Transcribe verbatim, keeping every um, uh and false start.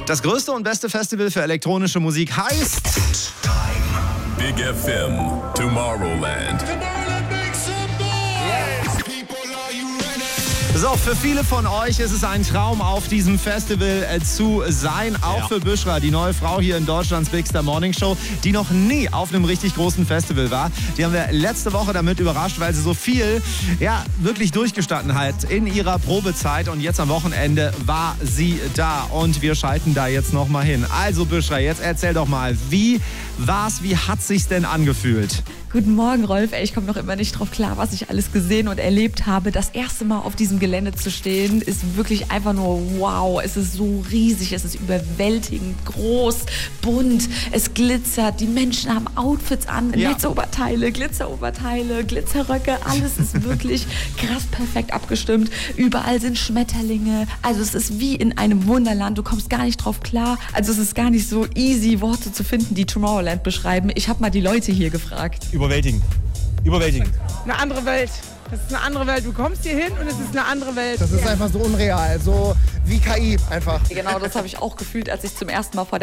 Das größte und beste Festival für elektronische Musik heißt Big F M, Tomorrowland. So, für viele von euch ist es ein Traum, auf diesem Festival äh, zu sein. Auch Ja. für Büschra, die neue Frau hier in Deutschlands Big Star Morning Show, die noch nie auf einem richtig großen Festival war. Die haben wir letzte Woche damit überrascht, weil sie so viel, ja, wirklich durchgestanden hat in ihrer Probezeit. Und jetzt am Wochenende war sie da. Und wir schalten da jetzt noch mal hin. Also Büschra, jetzt erzähl doch mal, wie war's, wie hat sich's denn angefühlt? Guten Morgen, Rolf. Ey, ich komme noch immer nicht drauf klar, was ich alles gesehen und erlebt habe. Das erste Mal auf diesem Gelände zu stehen, ist wirklich einfach nur wow. Es ist so riesig, es ist überwältigend groß, bunt, es glitzert. Die Menschen haben Outfits an, Ja. Netzoberteile, Glitzeroberteile, Glitzerröcke. Alles ist wirklich krass perfekt abgestimmt. Überall sind Schmetterlinge. Also es ist wie in einem Wunderland. Du kommst gar nicht drauf klar. Also es ist gar nicht so easy, Worte zu finden, die Tomorrowland beschreiben. Ich habe mal die Leute hier gefragt. Überwältigend. Überwältigend. Eine andere Welt. Das ist eine andere Welt. Du kommst hier hin und es ist eine andere Welt. Das ist einfach so unreal, so wie K I einfach. Genau, das habe ich auch gefühlt, als ich zum ersten Mal vor der